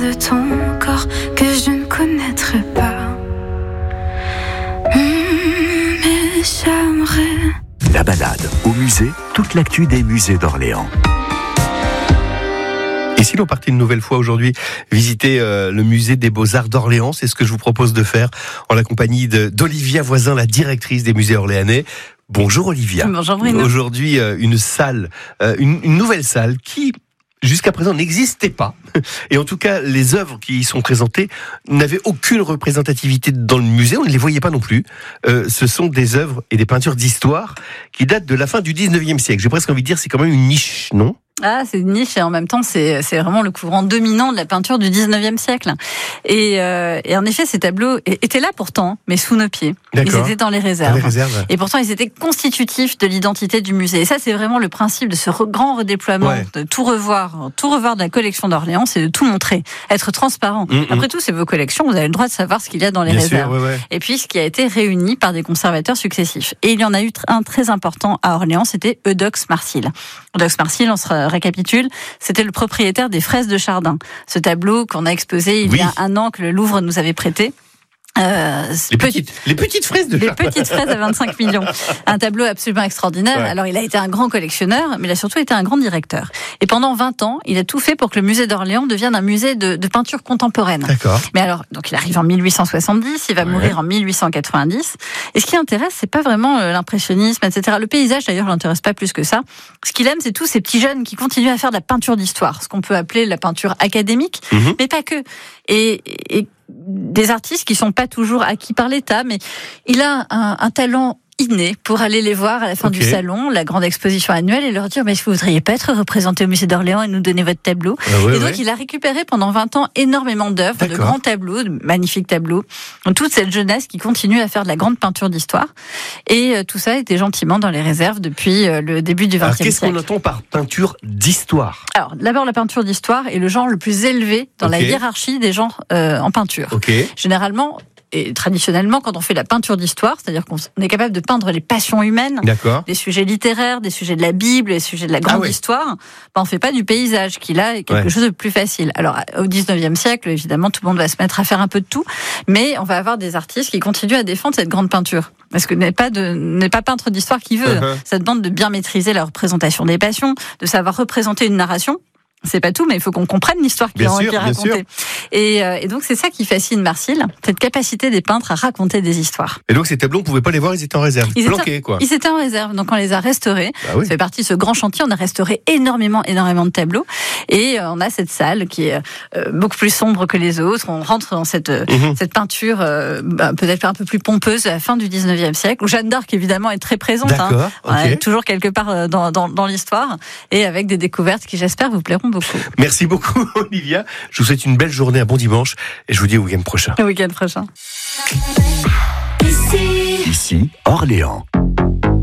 de ton corps que je ne connaîtrai pas. Mais j'aimerais. La balade au musée, toute l'actu des musées d'Orléans. Et si l'on partait une nouvelle fois aujourd'hui visiter le musée des Beaux-Arts d'Orléans, c'est ce que je vous propose de faire en la compagnie d'Olivia Voisin, la directrice des musées orléanais. Bonjour Olivia. Bonjour Bruno. Aujourd'hui, une salle, une nouvelle salle qui, jusqu'à présent, n'existait pas. Et en tout cas, les œuvres qui y sont présentées n'avaient aucune représentativité dans le musée, on ne les voyait pas non plus. Ce sont des œuvres et des peintures d'histoire qui datent de la fin du 19e siècle. J'ai presque envie de dire, c'est quand même une niche, non ? Ah, c'est une niche et en même temps, c'est vraiment le courant dominant de la peinture du 19e siècle. Et en effet, ces tableaux étaient là pourtant, mais sous nos pieds. D'accord. Ils étaient dans les réserves. Dans les réserves. Et pourtant, ils étaient constitutifs de l'identité du musée. Et ça, c'est vraiment le principe de ce grand redéploiement, Ouais. de tout revoir de la collection d'Orléans, c'est de tout montrer, être transparent. Après tout, c'est vos collections, vous avez le droit de savoir ce qu'il y a dans les Bien réserves. sûr, ouais. Et puis, ce qui a été réuni par des conservateurs successifs. Et il y en a eu un très important à Orléans, c'était Eudoxe Marsil. Eudoxe Marsil, on se récapitule, c'était le propriétaire des fraises de Chardin. Ce tableau qu'on a exposé il y a un an, que le Louvre nous avait prêté. Les petites fraises de Chardin. Les petites fraises à 25 millions. Un tableau absolument extraordinaire. Ouais. Alors, il a été un grand collectionneur, mais il a surtout été un grand directeur. Et pendant 20 ans, il a tout fait pour que le musée d'Orléans devienne un musée de peinture contemporaine. D'accord. Mais alors, donc il arrive en 1870, il va mourir en 1890. Et ce qui intéresse, c'est pas vraiment l'impressionnisme, etc. Le paysage, d'ailleurs, l'intéresse pas plus que ça. Ce qu'il aime, c'est tous ces petits jeunes qui continuent à faire de la peinture d'histoire, ce qu'on peut appeler la peinture académique, mais pas que. Et des artistes qui sont pas toujours acquis par l'État, mais il a un talent inné pour aller les voir à la fin du salon, la grande exposition annuelle, et leur dire mais est-ce que vous voudriez pas être représenté au musée d'Orléans et nous donner votre tableau. Et donc il a récupéré pendant 20 ans énormément d'œuvres, de grands tableaux, de magnifiques tableaux, toute cette jeunesse qui continue à faire de la grande peinture d'histoire, et tout ça était gentiment dans les réserves depuis le début du XXe siècle. Qu'est-ce qu'on entend par peinture d'histoire ? Alors d'abord, la peinture d'histoire est le genre le plus élevé dans la hiérarchie des genres en peinture. Généralement, et traditionnellement, quand on fait la peinture d'histoire, c'est-à-dire qu'on est capable de peindre les passions humaines, des sujets littéraires, des sujets de la Bible, des sujets de la grande histoire, on ne fait pas du paysage, qui là est quelque chose de plus facile. Alors, au 19e siècle, évidemment, tout le monde va se mettre à faire un peu de tout, mais on va avoir des artistes qui continuent à défendre cette grande peinture. Parce que n'est pas peintre d'histoire qui veut. Ça demande de bien maîtriser la représentation des passions, de savoir représenter une narration. C'est pas tout, mais il faut qu'on comprenne l'histoire qui est racontée. Et donc, c'est ça qui fascine Marsil, cette capacité des peintres à raconter des histoires. Et donc, ces tableaux, on pouvait pas les voir, ils étaient en réserve, planqués, quoi. Ils étaient en réserve, donc on les a restaurés. Ça fait partie de ce grand chantier, on a restauré énormément de tableaux. Et on a cette salle qui est beaucoup plus sombre que les autres. On rentre dans cette peinture peut-être un peu plus pompeuse à la fin du 19e siècle, où Jeanne d'Arc, évidemment, est très présente. Toujours quelque part dans l'histoire, et avec des découvertes qui, j'espère, vous plairont beaucoup. Merci beaucoup, Olivia. Je vous souhaite une belle journée, un bon dimanche, et je vous dis au week-end prochain. Au week-end prochain. Ici, Orléans.